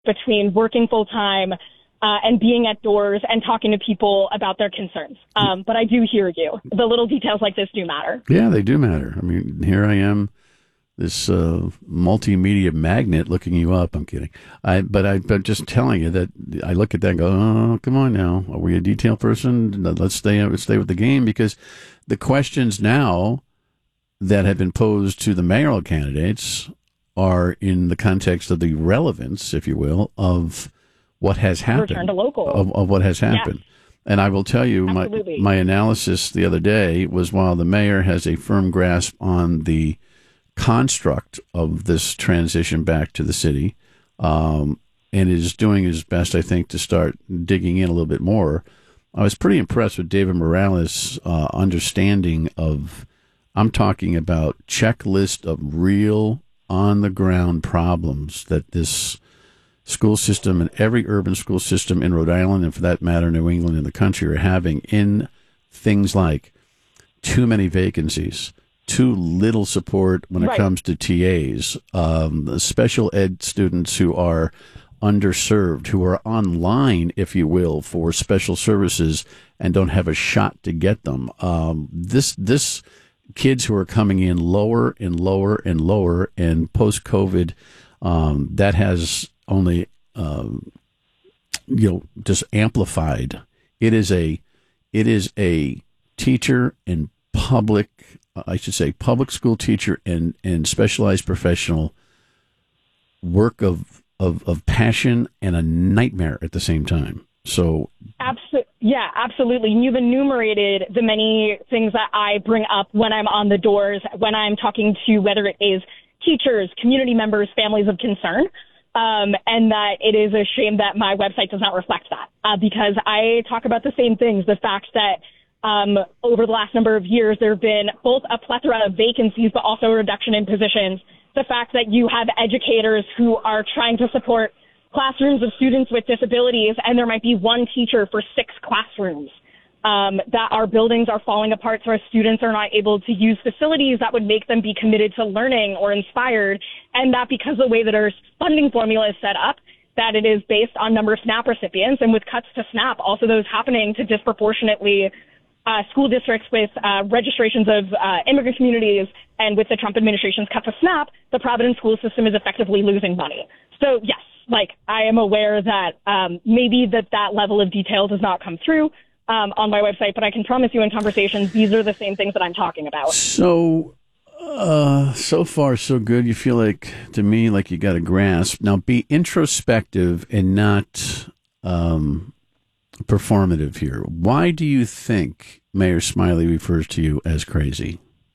between working full time and being at doors and talking to people about their concerns. But I do hear you. The little details like this do matter. Yeah, they do matter. I mean, here I am, this multimedia magnet looking you up. I'm kidding. But just telling you that I look at that and go, oh, come on now. Are we a detail person? Let's stay with the game, because the questions now that have been posed to the mayoral candidates are in the context of the relevance, if you will, of what has happened. Return to local. Of what has happened. Yes. And I will tell you, my analysis the other day was, while the mayor has a firm grasp on the construct of this transition back to the city, and is doing his best, I think, to start digging in a little bit more, I was pretty impressed with David Morales' understanding of, I'm talking about checklist of real on-the-ground problems that this school system and every urban school system in Rhode Island, and for that matter, New England and the country, are having in things like too many vacancies, too little support when it comes to TAs, special ed students who are underserved, who are online, if you will, for special services and don't have a shot to get them. This kids who are coming in lower and lower and lower, and post-COVID, that has only, just amplified. It is a teacher and public school teacher and specialized professional work of passion and a nightmare at the same time. So, absolutely. And you've enumerated the many things that I bring up when I'm on the doors, when I'm talking to, whether it is teachers, community members, families of concern, and that it is a shame that my website does not reflect that, because I talk about the same things. The fact that over the last number of years, there have been both a plethora of vacancies, but also a reduction in positions. The fact that you have educators who are trying to support classrooms of students with disabilities, and there might be one teacher for 6 classrooms, that our buildings are falling apart, so our students are not able to use facilities that would make them be committed to learning or inspired, and that because of the way that our funding formula is set up, that it is based on number of SNAP recipients, and with cuts to SNAP, also those happening to disproportionately school districts with registrations of immigrant communities, and with the Trump administration's cut to SNAP, the Providence school system is effectively losing money. So, yes, I am aware that maybe that level of detail does not come through on my website, but I can promise you in conversations, these are the same things that I'm talking about. So, so far, so good. You feel like, to me, like you got a grasp. Now, be introspective and not performative here. Why do you think Mayor Smiley refers to you as crazy?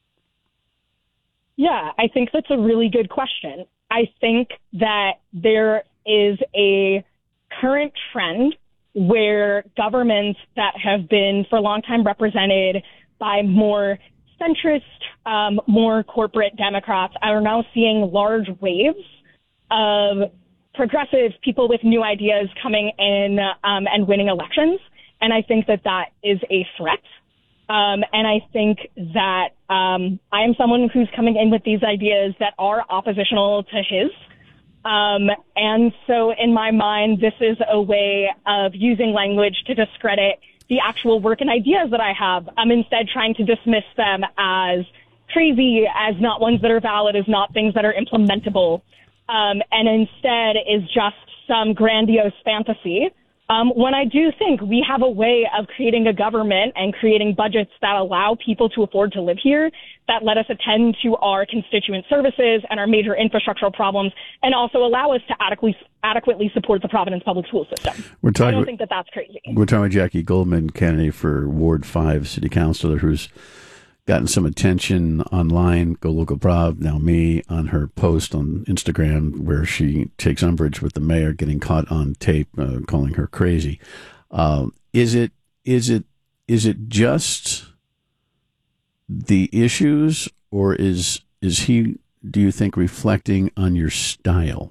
Yeah, I think that's a really good question. I think that there is a current trend where governments that have been for a long time represented by more centrist, more corporate Democrats are now seeing large waves of progressive people with new ideas coming in and winning elections. And I think that is a threat. And I think that I am someone who's coming in with these ideas that are oppositional to his. And so in my mind, this is a way of using language to discredit the actual work and ideas that I have. I'm instead trying to dismiss them as crazy, as not ones that are valid, as not things that are implementable, and instead is just some grandiose fantasy. When I do think we have a way of creating a government and creating budgets that allow people to afford to live here, that let us attend to our constituent services and our major infrastructural problems, and also allow us to adequately support the Providence public school system. I don't think that's crazy. We're talking about Jackie Goldman, candidate for Ward 5 city councilor, who's gotten some attention online. Go Local Prov, now me, on her post on Instagram where she takes umbrage with the mayor getting caught on tape calling her crazy. Is it just the issues, or is he, do you think, reflecting on your style?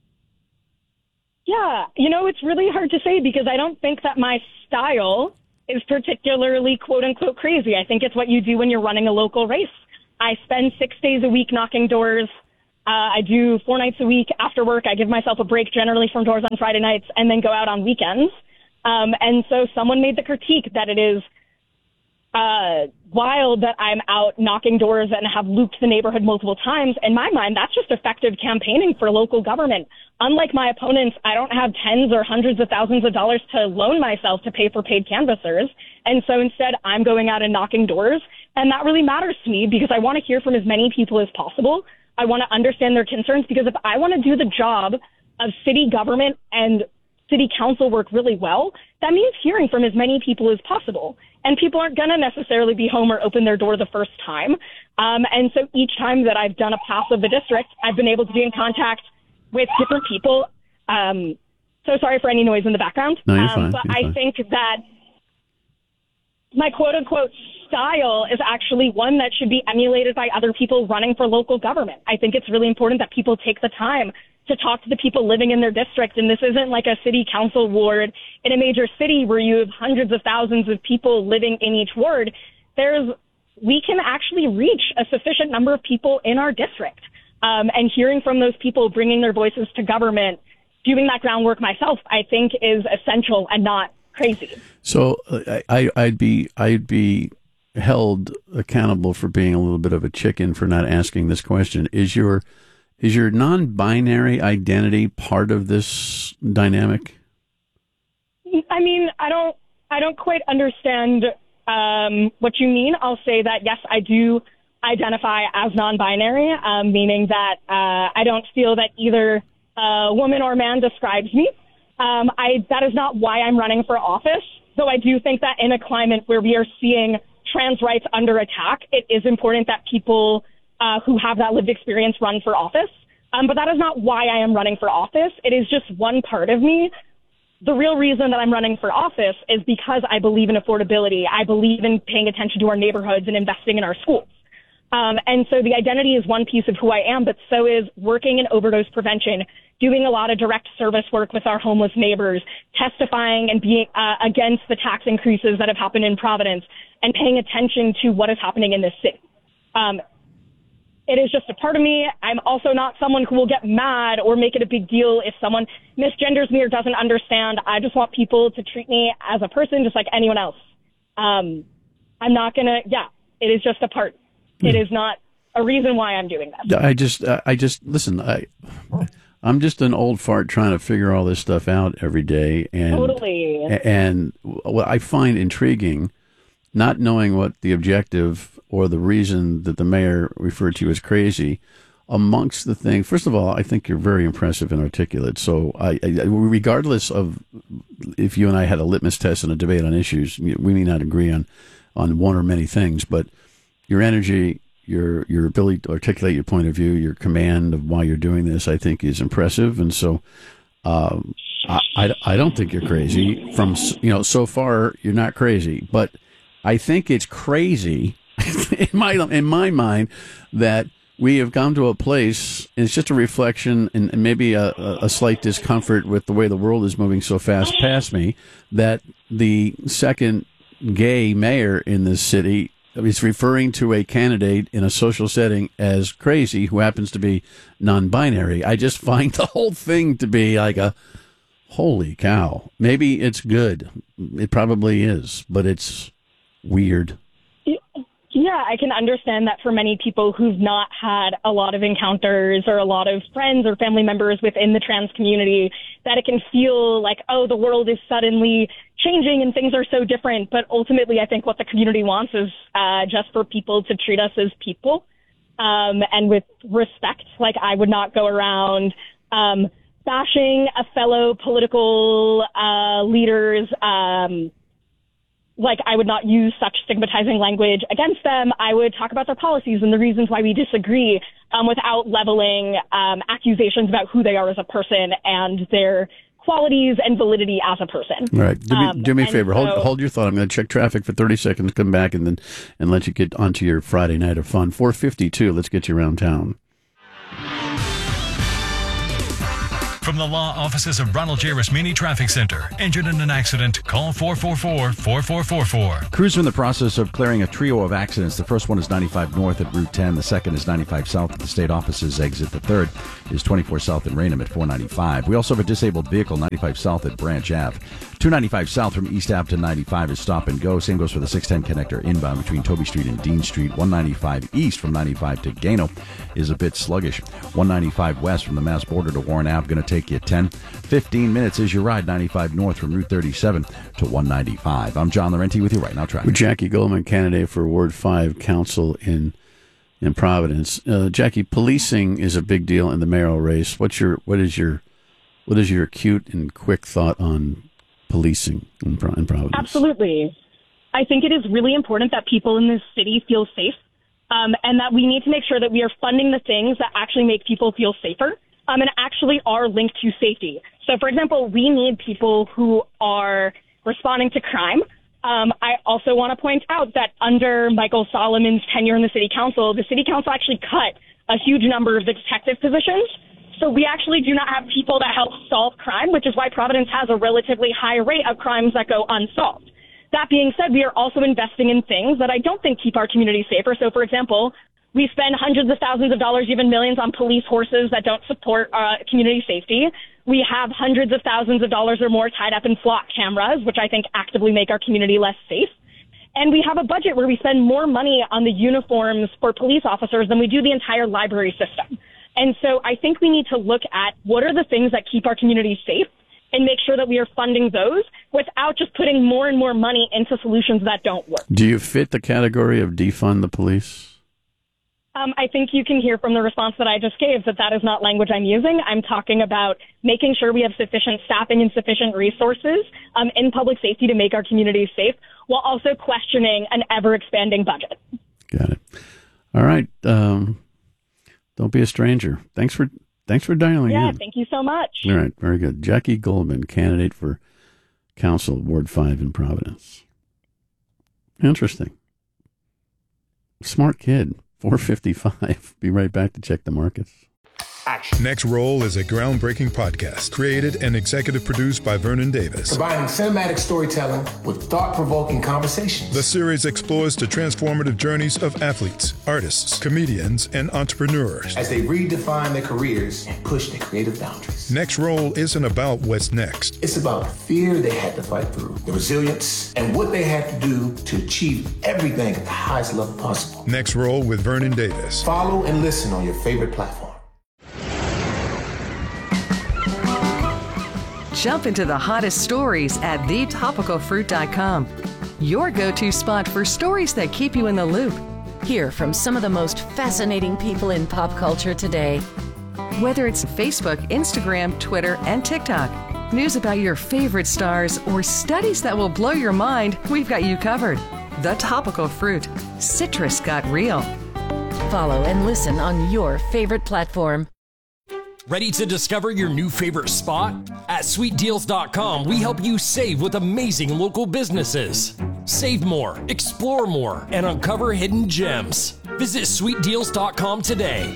Yeah, it's really hard to say, because I don't think that my style is particularly quote unquote crazy. I think it's what you do when you're running a local race. I spend 6 days a week knocking doors. I do 4 nights a week after work. I give myself a break generally from doors on Friday nights and then go out on weekends. And so someone made the critique that it is wild that I'm out knocking doors and have looped the neighborhood multiple times. In my mind, that's just effective campaigning for local government. Unlike my opponents, I don't have tens or hundreds of thousands of dollars to loan myself to pay for paid canvassers. And so instead, I'm going out and knocking doors. And that really matters to me because I want to hear from as many people as possible. I want to understand their concerns because if I want to do the job of city government and city council work really well, that means hearing from as many people as possible. And people aren't going to necessarily be home or open their door the first time. And so each time that I've done a pass of the district, I've been able to be in contact with different people. So sorry for any noise in the background. No, you're fine. But you're I fine. think that my quote-unquote style is actually one that should be emulated by other people running for local government. I think it's really important that people take the time to talk to the people living in their district. And this isn't like a city council ward in a major city where you have hundreds of thousands of people living in each ward. We can actually reach a sufficient number of people in our district. And hearing from those people, bringing their voices to government, doing that groundwork myself, I think is essential and not crazy. So I'd be held accountable for being a little bit of a chicken for not asking this question. Is your non-binary identity part of this dynamic? I mean, I don't quite understand what you mean. I'll say that, yes, I do identify as non-binary, meaning that I don't feel that either woman or man describes me. That is not why I'm running for office, though I do think that in a climate where we are seeing trans rights under attack, it is important that people who have that lived experience run for office. But that is not why I am running for office. It is just one part of me. The real reason that I'm running for office is because I believe in affordability. I believe in paying attention to our neighborhoods and investing in our schools. And so the identity is one piece of who I am, but so is working in overdose prevention, doing a lot of direct service work with our homeless neighbors, testifying and being against the tax increases that have happened in Providence, and paying attention to what is happening in this city. It is just a part of me. I'm also not someone who will get mad or make it a big deal if someone misgenders me or doesn't understand. I just want people to treat me as a person just like anyone else. I'm not going to, it is just a part. It is not a reason why I'm doing this. I just listen, I'm just an old fart trying to figure all this stuff out every day. And, totally. And what I find intriguing, not knowing what the objective or the reason that the mayor referred to as crazy, amongst the things, first of all, I think you're very impressive and articulate. So regardless of if you and I had a litmus test and a debate on issues, we may not agree on one or many things, but your energy, your ability to articulate your point of view, your command of why you're doing this, I think is impressive. And so I don't think you're crazy. From, so far, you're not crazy. But I think it's crazy in my mind that we have come to a place, and it's just a reflection and maybe a slight discomfort with the way the world is moving so fast past me, that the second gay mayor in this city is referring to a candidate in a social setting as crazy who happens to be non-binary. I just find the whole thing to be like holy cow. Maybe it's good. It probably is, but it's weird. Yeah, I can understand that for many people who've not had a lot of encounters or a lot of friends or family members within the trans community, that it can feel like, oh, the world is suddenly changing and things are so different. But ultimately, I think what the community wants is just for people to treat us as people and with respect. Like, I would not go around bashing a fellow political leaders. Like, I would not use such stigmatizing language against them. I would talk about their policies and the reasons why we disagree without leveling accusations about who they are as a person and their qualities and validity as a person. All right. Do me a favor. Hold your thought. I'm going to check traffic for 30 seconds, come back, and let you get onto your Friday night of fun. 4:52. Let's get you around town. From the law offices of Ronald J. Rasmini Traffic Center. Injured in an accident? Call 444-4444. Crews are in the process of clearing a trio of accidents. The first one is 95 north at Route 10. The second is 95 south at the state offices exit. The third is 24 south in Raynham at 495. We also have a disabled vehicle, 95 south at Branch Ave. 295 south from East Ave to 95 is stop and go. Same goes for the 610 connector inbound between Toby Street and Dean Street. 195 east from 95 to Gano is a bit sluggish. 195 west from the Mass border to Warren Ave going to take you 10-15 minutes as you ride 95 north from Route 37 to 195. I'm John Laurenti with you right now. Traffic. Jackie Goldman, candidate for Ward 5 Council in Providence. Jackie, policing is a big deal in the mayoral race. What is your acute and quick thought on policing in Providence? Absolutely. I think it is really important that people in this city feel safe, and that we need to make sure that we are funding the things that actually make people feel safer, and actually are linked to safety. So, for example, we need people who are responding to crime. I also want to point out that under Michael Solomon's tenure in the city council actually cut a huge number of the detective positions. So we actually do not have people that help solve crime, which is why Providence has a relatively high rate of crimes that go unsolved. That being said, we are also investing in things that I don't think keep our community safer. So, for example, we spend hundreds of thousands of dollars, even millions, on police horses that don't support community safety. We have hundreds of thousands of dollars or more tied up in SWAT cameras, which I think actively make our community less safe. And we have a budget where we spend more money on the uniforms for police officers than we do the entire library system. And so I think we need to look at what are the things that keep our community safe and make sure that we are funding those without just putting more and more money into solutions that don't work. Do you fit the category of defund the police? I think you can hear from the response that I just gave that is not language I'm using. I'm talking about making sure we have sufficient staffing and sufficient resources in public safety to make our communities safe, while also questioning an ever-expanding budget. Got it. All right. Don't be a stranger. Thanks for dialing in. Yeah, thank you so much. All right, very good. Jackie Goldman, candidate for council, Ward 5 in Providence. Interesting. Smart kid. 4:55. Be right back to check the markets. Action. Next Roll is a groundbreaking podcast created and executive produced by Vernon Davis. Combining cinematic storytelling with thought-provoking conversations. The series explores the transformative journeys of athletes, artists, comedians, and entrepreneurs as they redefine their careers and push their creative boundaries. Next Roll isn't about what's next. It's about the fear they had to fight through, the resilience, and what they had to do to achieve everything at the highest level possible. Next Roll with Vernon Davis. Follow and listen on your favorite platform. Jump into the hottest stories at thetopicalfruit.com. Your go-to spot for stories that keep you in the loop. Hear from some of the most fascinating people in pop culture today. Whether it's Facebook, Instagram, Twitter, and TikTok, news about your favorite stars, or studies that will blow your mind, we've got you covered. The Topical Fruit. Citrus got real. Follow and listen on your favorite platform. Ready to discover your new favorite spot? At SweetDeals.com, we help you save with amazing local businesses. Save more, explore more, and uncover hidden gems. Visit SweetDeals.com today.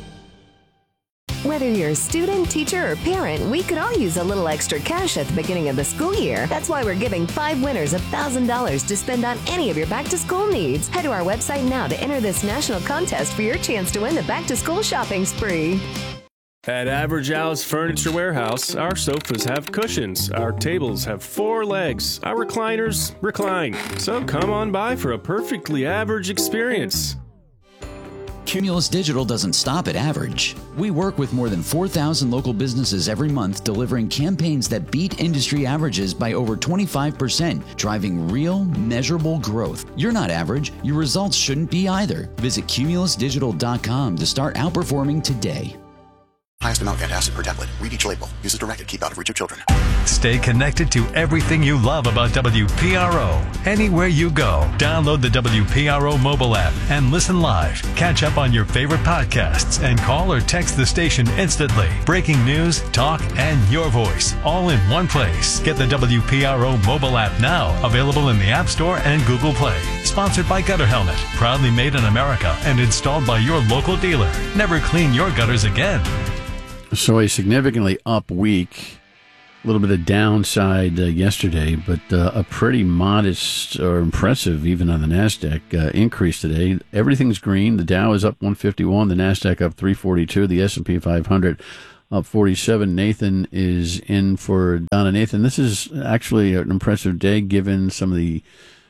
Whether you're a student, teacher, or parent, we could all use a little extra cash at the beginning of the school year. That's why we're giving 5 winners $1,000 to spend on any of your back-to-school needs. Head to our website now to enter this national contest for your chance to win the back-to-school shopping spree. At Average Al's Furniture Warehouse, our sofas have cushions, our tables have 4 legs, our recliners recline. So come on by for a perfectly average experience. Cumulus Digital doesn't stop at average. We work with more than 4,000 local businesses every month, delivering campaigns that beat industry averages by over 25%, driving real, measurable growth. You're not average. Your results shouldn't be either. Visit cumulusdigital.com to start outperforming today. Highest amount of antacid per tablet. Read each label. Use as directed. Keep out of reach of children. Stay connected to everything you love about WPRO. Anywhere you go, download the WPRO mobile app and listen live. Catch up on your favorite podcasts and call or text the station instantly. Breaking news, talk, and your voice all in one place. Get the WPRO mobile app now. Available in the App Store and Google Play. Sponsored by Gutter Helmet. Proudly made in America and installed by your local dealer. Never clean your gutters again. So a significantly up week. A little bit of downside yesterday, but a pretty modest or impressive, even on the NASDAQ, increase today. Everything's green. The Dow is up 151, the NASDAQ up 342, the S&P 500 up 47. Nathan is in for Donna. Nathan, this is actually an impressive day given some of the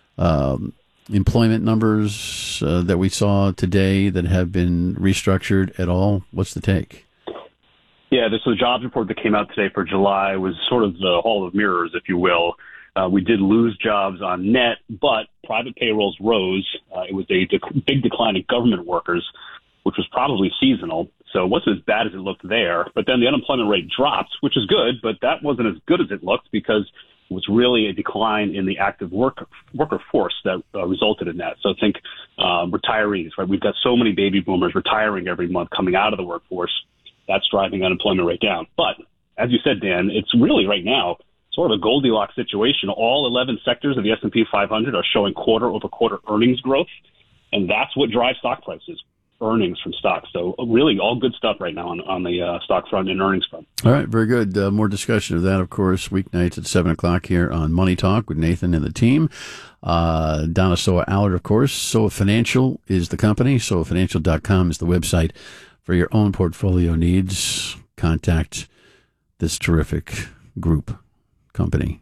employment numbers that we saw today that have been restructured at all. What's the take? Yeah, the jobs report that came out today for July was sort of the hall of mirrors, if you will. We did lose jobs on net, but private payrolls rose. It was a big decline in government workers, which was probably seasonal. So it wasn't as bad as it looked there. But then the unemployment rate dropped, which is good, but that wasn't as good as it looked because it was really a decline in the active worker force that resulted in that. So think retirees, right? We've got so many baby boomers retiring every month coming out of the workforce. That's driving unemployment rate down. But as you said, Dan, it's really right now sort of a Goldilocks situation. All 11 sectors of the S&P 500 are showing quarter-over-quarter earnings growth, and that's what drives stock prices, earnings from stocks. So really all good stuff right now on the stock front and earnings front. All right, very good. More discussion of that, of course, weeknights at 7 o'clock here on Money Talk with Nathan and the team. Donna Soa-Allard, of course. Soa Financial is the company. SoaFinancial.com is the website. For your own portfolio needs, contact this terrific group company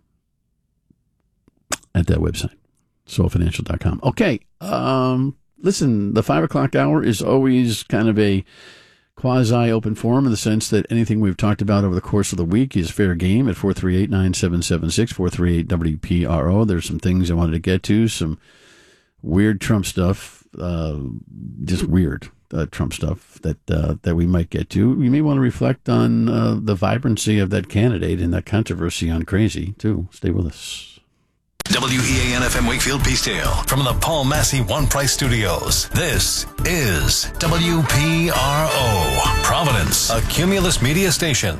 at that website, soulfinancial.com. Okay, listen, the 5 o'clock hour is always kind of a quasi-open forum in the sense that anything we've talked about over the course of the week is fair game at 438-9776, 438-WPRO. There's some things I wanted to get to, some weird Trump stuff, just weird. Trump stuff that we might get to. You may want to reflect on the vibrancy of that candidate and that controversy on Crazy, too. Stay with us. WEAN-FM Wakefield Peacedale from the Paul Massey One Price Studios. This is WPRO, Providence, a Cumulus media station.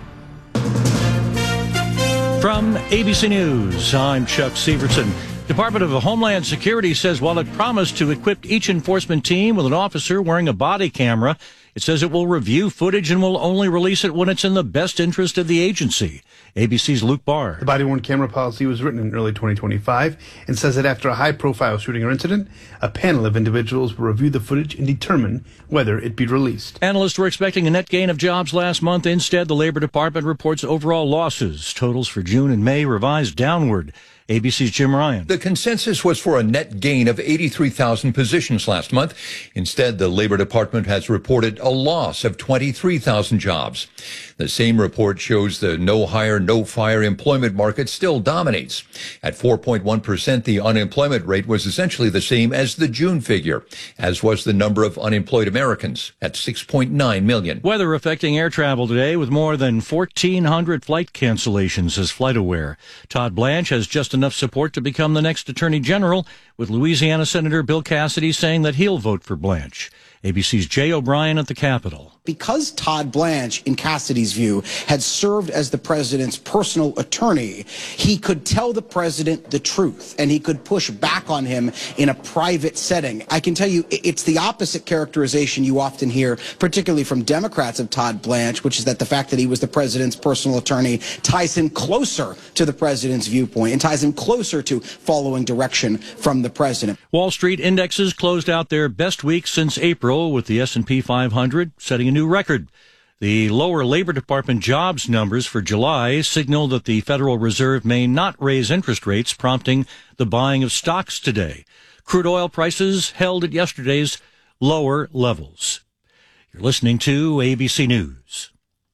From ABC News, I'm Chuck Severson. Department of Homeland Security says while it promised to equip each enforcement team with an officer wearing a body camera, it says it will review footage and will only release it when it's in the best interest of the agency. ABC's Luke Barr. The body-worn camera policy was written in early 2025 and says that after a high-profile shooting or incident, a panel of individuals will review the footage and determine whether it be released. Analysts were expecting a net gain of jobs last month. Instead, the Labor Department reports overall losses. Totals for June and May revised downward. ABC's Jim Ryan. The consensus was for a net gain of 83,000 positions last month. Instead, the Labor Department has reported a loss of 23,000 jobs. The same report shows the no hire, no fire employment market still dominates. At 4.1%, the unemployment rate was essentially the same as the June figure, as was the number of unemployed Americans at 6.9 million. Weather affecting air travel today with more than 1,400 flight cancellations, says FlightAware. Todd Blanche has just enough support to become the next Attorney General, with Louisiana Senator Bill Cassidy saying that he'll vote for Blanche. ABC's Jay O'Brien at the Capitol. Because Todd Blanche, in Cassidy's view, had served as the president's personal attorney, he could tell the president the truth, and he could push back on him in a private setting. I can tell you, it's the opposite characterization you often hear, particularly from Democrats of Todd Blanche, which is that the fact that he was the president's personal attorney ties him closer to the president's viewpoint and ties him closer to following direction from the president. Wall Street indexes closed out their best week since April, with the S&P 500 setting a new record. The lower Labor Department jobs numbers for July signal that the Federal Reserve may not raise interest rates, prompting the buying of stocks today. Crude oil prices held at yesterday's lower levels. You're listening to ABC News.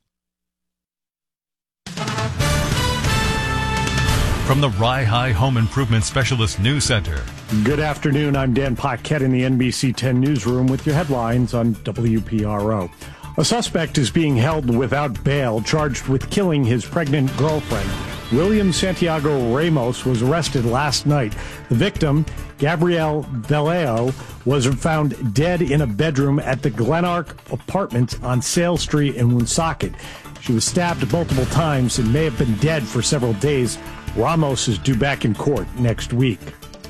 From the Rye High Home Improvement Specialist News Center. Good afternoon. I'm Dan Paquette in the NBC 10 newsroom with your headlines on WPRO. A suspect is being held without bail, charged with killing his pregnant girlfriend. William Santiago Ramos was arrested last night. The victim, Gabrielle Vallejo, was found dead in a bedroom at the Glenark Apartments on Sale Street in Woonsocket. She was stabbed multiple times and may have been dead for several days. Ramos is due back in court next week.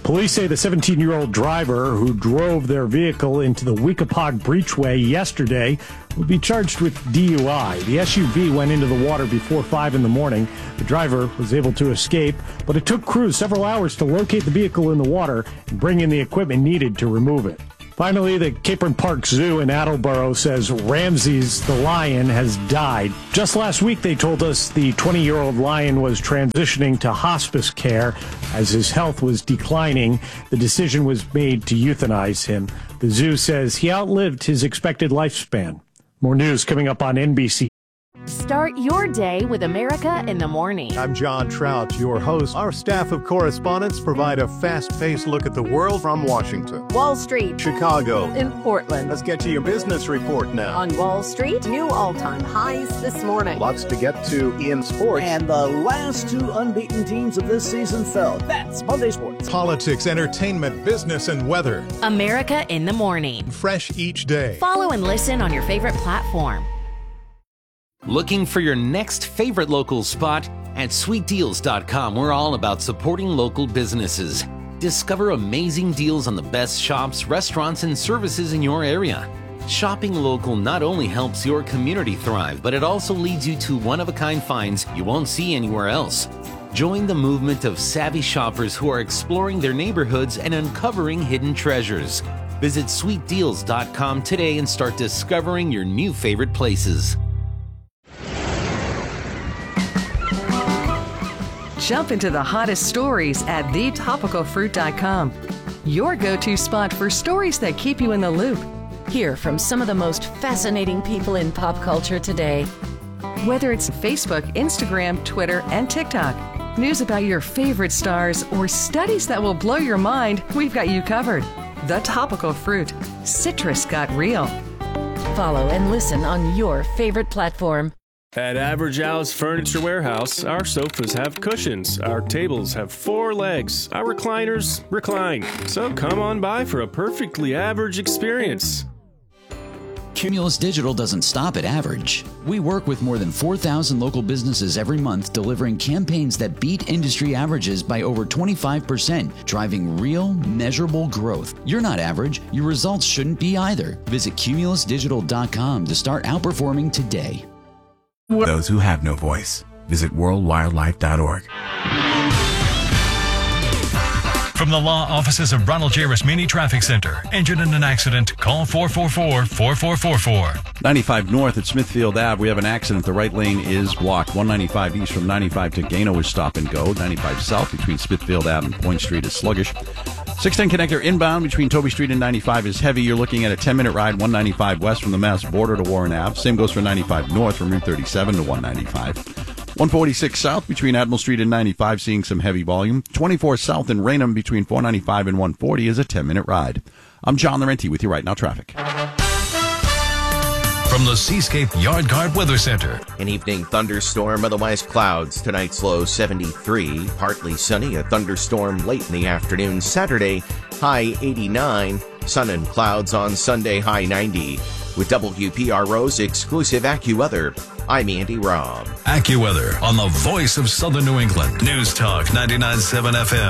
Police say the 17-year-old driver who drove their vehicle into the Weekapaug Breachway yesterday will be charged with DUI. The SUV went into the water before 5 in the morning. The driver was able to escape, but it took crews several hours to locate the vehicle in the water and bring in the equipment needed to remove it. Finally, the Capron Park Zoo in Attleboro says Ramses the lion has died. Just last week, they told us the 20-year-old lion was transitioning to hospice care as his health was declining. The decision was made to euthanize him. The zoo says he outlived his expected lifespan. More news coming up on NBC. Start your day with America in the Morning. I'm John Trout, your host. Our staff of correspondents provide a fast-paced look at the world from Washington, Wall Street, Chicago, and Portland. Let's get to your business report now. On Wall Street, new all-time highs this morning. Lots to get to in sports. And the last two unbeaten teams of this season fell. That's Monday Sports. Politics, entertainment, business, and weather. America in the Morning. Fresh each day. Follow and listen on your favorite platform. Looking for your next favorite local spot? At sweetdeals.com, we're all about supporting local businesses. Discover amazing deals on the best shops, restaurants, and services in your area. Shopping local not only helps your community thrive, but it also leads you to one-of-a-kind finds you won't see anywhere else. Join the movement of savvy shoppers who are exploring their neighborhoods and uncovering hidden treasures. Visit sweetdeals.com today and start discovering your new favorite places. Jump into the hottest stories at thetopicalfruit.com. Your go-to spot for stories that keep you in the loop. Hear from some of the most fascinating people in pop culture today. Whether it's Facebook, Instagram, Twitter, and TikTok, news about your favorite stars, or studies that will blow your mind, we've got you covered. The Topical Fruit. Citrus got real. Follow and listen on your favorite platform. At Average Al's Furniture Warehouse, our sofas have cushions, our tables have 4 legs, our recliners recline. So come on by for a perfectly average experience. Cumulus Digital doesn't stop at average. We work with more than 4,000 local businesses every month, delivering campaigns that beat industry averages by over 25%, driving real, measurable growth. You're not average. Your results shouldn't be either. Visit cumulusdigital.com to start outperforming today. Those who have no voice. Visit worldwildlife.org. From the law offices of Ronald J. Rasmini Traffic Center. Injured in an accident? Call 444-4444. 95 north at Smithfield Ave, we have an accident. The right lane is blocked. 195 east from 95 to Gano is stop and go. 95 south between Smithfield Ave and Point Street is sluggish. 610 connector inbound between Toby Street and 95 is heavy. You're looking at a 10-minute ride, 195 west from the Mass border to Warren Ave. Same goes for 95 north from Route 37 to 195. 146 south between Admiral Street and 95, seeing some heavy volume. 24 south in Raynham between 495 and 140 is a 10-minute ride. I'm John Laurenti with you right now, traffic. From the Seascape Yard Guard Weather Center. An evening thunderstorm, otherwise clouds. Tonight's low 73. Partly sunny, a thunderstorm late in the afternoon. Saturday, high 89. Sun and clouds on Sunday, high 90. With WPRO's exclusive AccuWeather, I'm Andy Robb. AccuWeather on the voice of Southern New England. News Talk 99.7 FM.